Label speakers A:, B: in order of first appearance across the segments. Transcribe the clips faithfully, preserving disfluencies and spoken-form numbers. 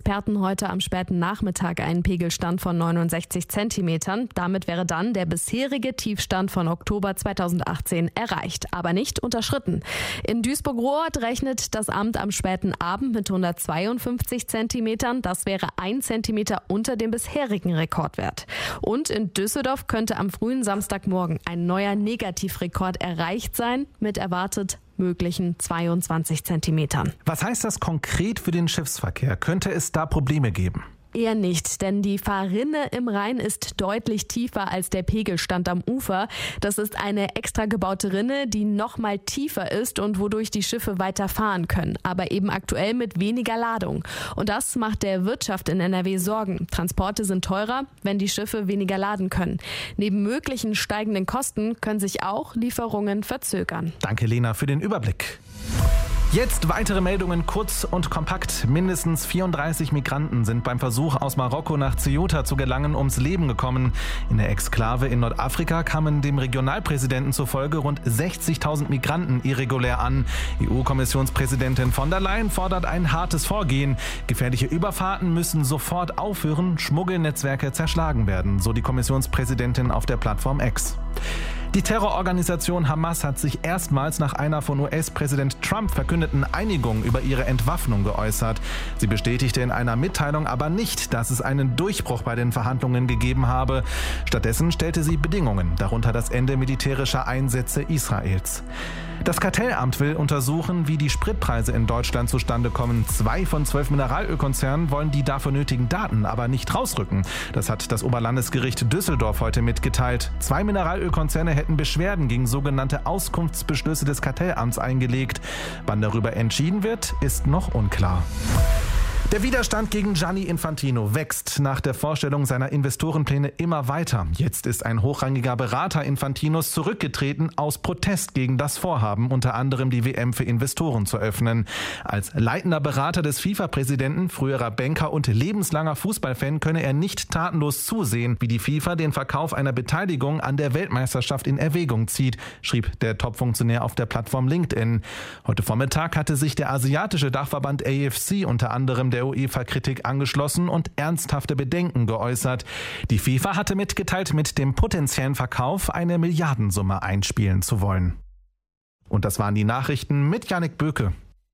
A: Experten heute am späten Nachmittag einen Pegelstand von neunundsechzig Zentimetern. Damit wäre dann der bisherige Tiefstand von Oktober zweitausendachtzehn erreicht, aber nicht unterschritten. In Duisburg-Rohrort rechnet das Amt am späten Abend mit hundertzweiundfünfzig Zentimetern. Das wäre ein Zentimeter unter dem bisherigen Rekordwert. Und in Düsseldorf könnte am frühen Samstagmorgen ein neuer Negativrekord erreicht sein, mit erwartet möglichen zweiundzwanzig Zentimetern.
B: Was heißt das konkret für den Schiffsverkehr? Könnte es da Probleme geben?
A: Eher nicht, denn die Fahrrinne im Rhein ist deutlich tiefer als der Pegelstand am Ufer. Das ist eine extra gebaute Rinne, die noch mal tiefer ist und wodurch die Schiffe weiter fahren können, aber eben aktuell mit weniger Ladung. Und das macht der Wirtschaft in N R W Sorgen. Transporte sind teurer, wenn die Schiffe weniger laden können. Neben möglichen steigenden Kosten können sich auch Lieferungen verzögern.
B: Danke, Lena, für den Überblick. Jetzt weitere Meldungen, kurz und kompakt. Mindestens vierunddreißig Migranten sind beim Versuch, aus Marokko nach Ceuta zu gelangen, ums Leben gekommen. In der Exklave in Nordafrika kamen dem Regionalpräsidenten zufolge rund sechzigtausend Migranten irregulär an. E U-Kommissionspräsidentin von der Leyen fordert ein hartes Vorgehen. Gefährliche Überfahrten müssen sofort aufhören, Schmuggelnetzwerke zerschlagen werden, so die Kommissionspräsidentin auf der Plattform X. Die Terrororganisation Hamas hat sich erstmals nach einer von U S-Präsident Trump verkündeten Einigung über ihre Entwaffnung geäußert. Sie bestätigte in einer Mitteilung aber nicht, dass es einen Durchbruch bei den Verhandlungen gegeben habe. Stattdessen stellte sie Bedingungen, darunter das Ende militärischer Einsätze Israels. Das Kartellamt will untersuchen, wie die Spritpreise in Deutschland zustande kommen. Zwei von zwölf Mineralölkonzernen wollen die dafür nötigen Daten aber nicht rausrücken. Das hat das Oberlandesgericht Düsseldorf heute mitgeteilt. Zwei Mineralölkonzerne hätten Beschwerden gegen sogenannte Auskunftsbeschlüsse des Kartellamts eingelegt. Wann darüber entschieden wird, ist noch unklar. Der Widerstand gegen Gianni Infantino wächst nach der Vorstellung seiner Investorenpläne immer weiter. Jetzt ist ein hochrangiger Berater Infantinos zurückgetreten aus Protest gegen das Vorhaben, unter anderem die W M für Investoren zu öffnen. Als leitender Berater des FIFA-Präsidenten, früherer Banker und lebenslanger Fußballfan könne er nicht tatenlos zusehen, wie die FIFA den Verkauf einer Beteiligung an der Weltmeisterschaft in Erwägung zieht, schrieb der Top-Funktionär auf der Plattform LinkedIn. Heute Vormittag hatte sich der asiatische Dachverband A F C unter anderem der UEFA-Kritik angeschlossen und ernsthafte Bedenken geäußert. Die FIFA hatte mitgeteilt, mit dem potenziellen Verkauf eine Milliardensumme einspielen zu wollen. Und das waren die Nachrichten mit Jannik Böke.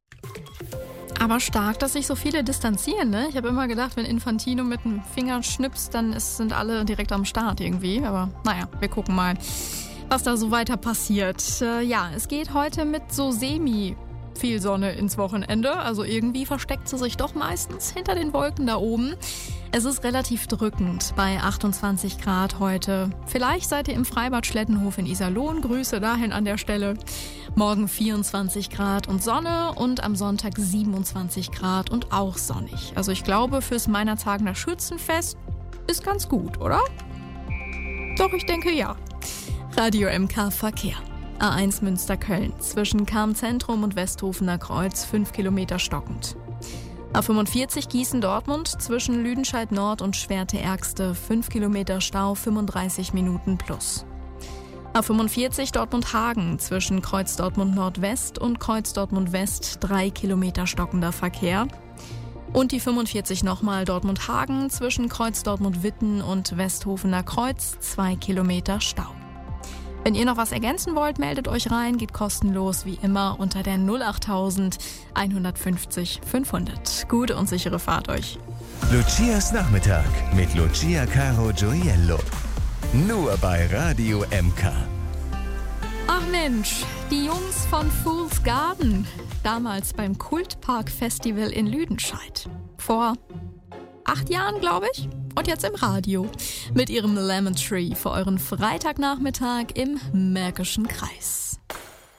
C: Aber stark, dass sich so viele distanzieren, ne? Ich habe immer gedacht, wenn Infantino mit dem Finger schnipst, dann ist, sind alle direkt am Start irgendwie. Aber naja, wir gucken mal, was da so weiter passiert. Äh, ja, es geht heute mit so semi viel Sonne ins Wochenende, also irgendwie versteckt sie sich doch meistens hinter den Wolken da oben. Es ist relativ drückend bei achtundzwanzig Grad heute. Vielleicht seid ihr im Freibad Schlettenhof in Iserlohn, Grüße dahin an der Stelle. Morgen vierundzwanzig Grad und Sonne und am Sonntag siebenundzwanzig Grad und auch sonnig. Also ich glaube, fürs Meinerzhagener Schützenfest ist ganz gut, oder? Doch, ich denke ja. Radio M K Verkehr. A eins Münster-Köln, zwischen Cham-Zentrum und Westhofener Kreuz, fünf Kilometer stockend. A fünfundvierzig Gießen-Dortmund, zwischen Lüdenscheid-Nord und Schwerte-Ergste, fünf Kilometer Stau, fünfunddreißig Minuten plus. A fünfundvierzig Dortmund-Hagen, zwischen Kreuz Dortmund-Nordwest und Kreuz Dortmund-West, drei Kilometer stockender Verkehr. Und die fünfundvierzig nochmal Dortmund-Hagen, zwischen Kreuz Dortmund-Witten und Westhofener Kreuz, zwei Kilometer Stau. Wenn ihr noch was ergänzen wollt, meldet euch rein, geht kostenlos wie immer unter der null acht tausend einhundertfünfzig fünfhundert. Gute und sichere Fahrt euch.
D: Lucias Nachmittag mit Lucia Caro Gioiello. Nur bei Radio M K.
C: Ach Mensch, die Jungs von Fool's Garden. Damals beim Kultpark-Festival in Lüdenscheid. Vor acht Jahren, glaube ich. Und jetzt im Radio mit ihrem Lemon Tree für euren Freitagnachmittag im Märkischen Kreis.